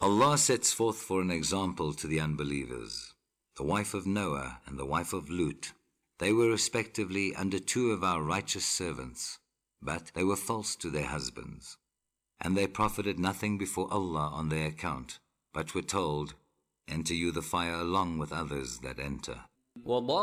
Allah sets forth for an example to the unbelievers the wife of Noah and the wife of Lut. They were respectively under 2 of our righteous servants, but they were false to their husbands. And they profited nothing before Allah on their account, but were told, enter you the fire along with others that enter.